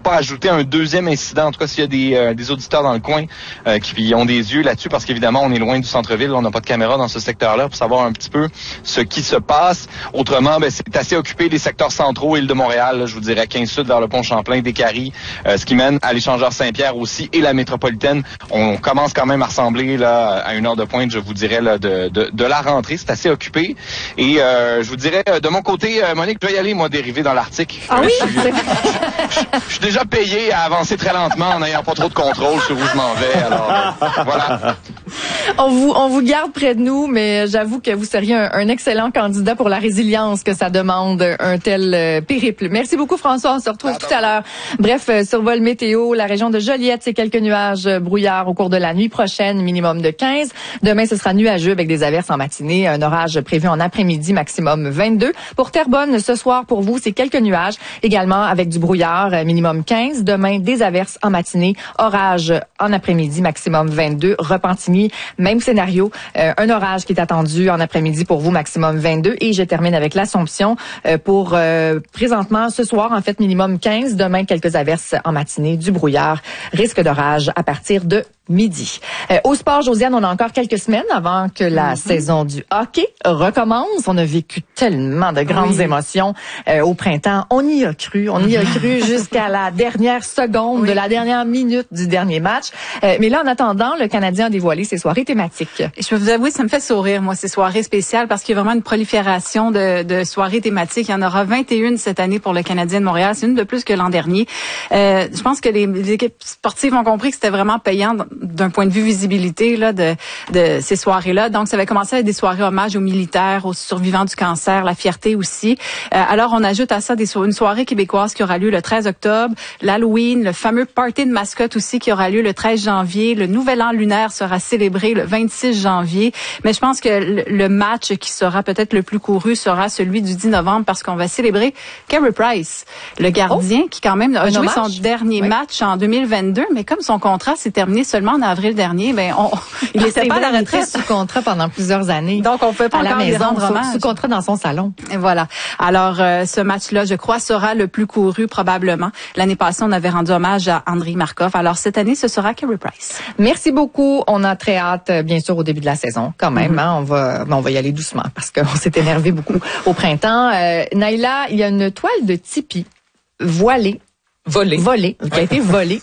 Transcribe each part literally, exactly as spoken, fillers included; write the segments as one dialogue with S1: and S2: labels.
S1: pas ajouter un deuxième incident. En tout cas, s'il y a des, euh, des auditeurs dans le coin euh, qui ont des yeux là-dessus, parce qu'évidemment, on est loin du centre-ville, on n'a pas de caméra dans ce secteur-là pour savoir un petit peu ce qui se passe. Autrement, ben, c'est assez occupé les secteurs centraux, île de Montréal, là, je vous dirais quinze sud vers le pont Champlain, Décarie, euh, ce qui mène à l'échangeur Saint-Pierre aussi et la métropolitaine. On commence quand même à ressembler là à une heure de pointe, je vous dirais, là, de, de, de la rentrée. C'est assez occupé. Et euh, je vous dirais, de mon côté, euh, Monique, je dois y aller, moi, dériver dans l'Arctique.
S2: Ah
S1: euh,
S2: oui?
S1: Je, je, je, je suis déjà payé à avancer très lentement en n'ayant pas trop de contrôle sur où je m'en vais. Alors, euh, voilà.
S2: On vous, on vous garde près de nous, mais j'avoue que vous seriez un, un excellent candidat pour la résilience que ça demande, un tel euh, périple. Merci beaucoup, François. On se retrouve ah, tout à l'heure. Bref, euh, survol météo, la région de Joliette, c'est quelques nuages euh, brouillards au cours de la nuit prochaine, minimum de quinze. Demain, ce sera nuageux avec des averses en matinée. Un orage prévu en après-midi, maximum vingt-deux. Pour Terrebonne, ce soir, pour vous, c'est quelques nuages, également avec du brouillard, euh, minimum quinze. Demain, des averses en matinée, orage en après-midi, maximum vingt-deux. Repentigny, même scénario, euh, un orage qui est attendu en après-midi pour vous, maximum vingt-deux. Et je termine avec l'Assomption euh, pour euh, présentement ce soir, en fait, minimum quinze. Demain, quelques averses en matinée, du brouillard, risque d'orage à partir de midi. Euh, au sport, Josiane, on a encore quelques semaines avant que la mm-hmm. saison du hockey recommence. On a vécu tellement de grandes oui. émotions euh, au printemps. On y a cru. On y a cru jusqu'à la dernière seconde oui. de la dernière minute du dernier match. Euh, mais là, en attendant, le Canadien a dévoilé ses soirées thématiques.
S3: Je peux vous avouer, ça me fait sourire, moi, ces soirées spéciales, parce qu'il y a vraiment une prolifération de, de soirées thématiques. Il y en aura vingt et une cette année pour le Canadien de Montréal. C'est une de plus que l'an dernier. Euh, je pense que les, les équipes sportives ont compris que c'était vraiment payant d'un point de vue visibilité là de de ces soirées-là. Donc ça va commencer avec des soirées hommage aux militaires, aux survivants du cancer, la fierté aussi. Euh, alors on ajoute à ça des so- une soirée québécoise qui aura lieu le treize octobre, l'Halloween, le fameux party de mascotte aussi qui aura lieu le treize janvier, le nouvel an lunaire sera célébré le vingt-six janvier. Mais je pense que le, le match qui sera peut-être le plus couru sera celui du dix novembre parce qu'on va célébrer Carey Price, le gardien oh, qui quand même a joué son dernier oui. match en deux mille vingt-deux, mais comme son contrat s'est terminé seulement en avril dernier, ben on, il
S2: ah,
S3: n'était pas
S2: vrai,
S3: à la retraite.
S2: Il était sous contrat pendant plusieurs années.
S3: Donc on peut pas
S2: à
S3: encore
S2: la maison,
S3: lui rendre hommage.
S2: Sous, sous contrat dans son salon.
S3: Et voilà. Alors euh, ce match-là, je crois, sera le plus couru probablement. L'année passée, on avait rendu hommage à Andriy Markov. Alors cette année, ce sera Carey Price.
S2: Merci beaucoup. On a très hâte, bien sûr, au début de la saison, quand même. Mm-hmm. Hein, on va, on va y aller doucement parce qu'on s'est énervé beaucoup au printemps. Euh, Naïla, il y a une toile de tipi voilée.
S4: Volée.
S2: Volée, qui a été volée,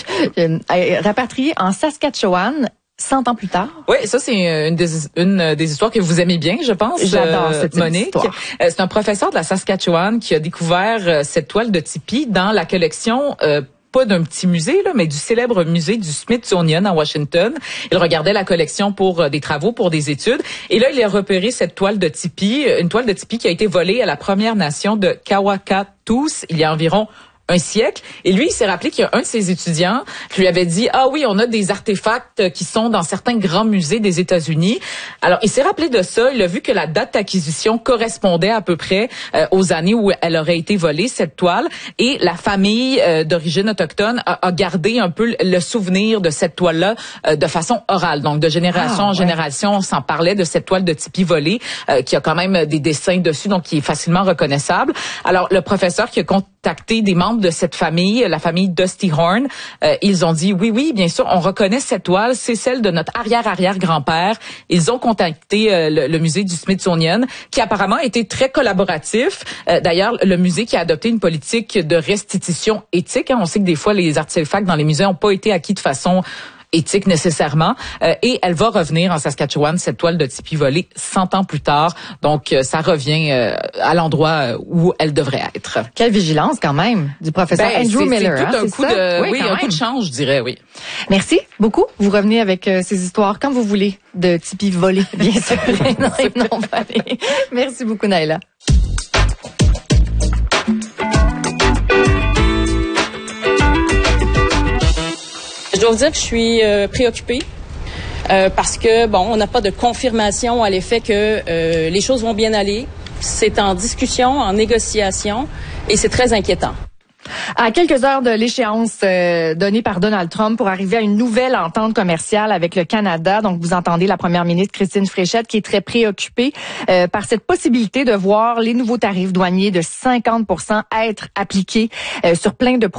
S2: rapatriée en Saskatchewan cent ans plus tard.
S4: Oui, ça c'est une des, une des histoires que vous aimez bien, je pense.
S2: J'adore cette
S4: Monique.
S2: histoire.
S4: C'est un professeur de la Saskatchewan qui a découvert cette toile de tipi dans la collection euh, pas d'un petit musée, là, mais du célèbre musée du Smithsonian à Washington. Il regardait la collection pour euh, des travaux, pour des études. Et là, il a repéré cette toile de tipi, une toile de tipi qui a été volée à la Première Nation de Kawakatus il y a environ un siècle. Et lui, il s'est rappelé qu'il y a un de ses étudiants qui lui avait dit « Ah oui, on a des artefacts qui sont dans certains grands musées des États-Unis. » Alors, il s'est rappelé de ça. Il a vu que la date d'acquisition correspondait à peu près euh, aux années où elle aurait été volée, cette toile. Et la famille euh, d'origine autochtone a, a gardé un peu le souvenir de cette toile-là euh, de façon orale. Donc, de génération ah, en ouais. génération, on s'en parlait de cette toile de tipi volée euh, qui a quand même des dessins dessus, donc qui est facilement reconnaissable. Alors, le professeur qui a contacté des membres de cette famille, la famille Dusty Horn, euh, ils ont dit oui, oui, bien sûr, on reconnaît cette toile, c'est celle de notre arrière-arrière-grand-père. Ils ont contacté euh, le, le musée du Smithsonian, qui apparemment a été très collaboratif. Euh, d'ailleurs, le musée qui a adopté une politique de restitution éthique. Hein, on sait que des fois, les artefacts dans les musées n'ont pas été acquis de façon éthique nécessairement, euh, et elle va revenir en Saskatchewan, cette toile de tipi volée, cent ans plus tard. Donc, euh, ça revient euh, à l'endroit où elle devrait être.
S2: Quelle vigilance quand même du professeur
S4: ben,
S2: Andrew
S4: c'est,
S2: Miller.
S4: C'est tout
S2: hein,
S4: un coup
S2: ça?
S4: de,
S2: oui,
S4: oui un même. coup de chance, je dirais, oui.
S2: Merci beaucoup. Vous revenez avec euh, ces histoires quand vous voulez de tipi volé, bien sûr. non, non, volé. Merci beaucoup, Naïla.
S5: Je dois vous dire que je suis euh, préoccupée euh, parce que, bon, on n'a pas de confirmation à l'effet que euh, les choses vont bien aller. C'est en discussion, en négociation et c'est très inquiétant.
S2: À quelques heures de l'échéance euh, donnée par Donald Trump pour arriver à une nouvelle entente commerciale avec le Canada, donc vous entendez la première ministre Christine Fréchette qui est très préoccupée euh, par cette possibilité de voir les nouveaux tarifs douaniers de cinquante pour cent être appliqués euh, sur plein de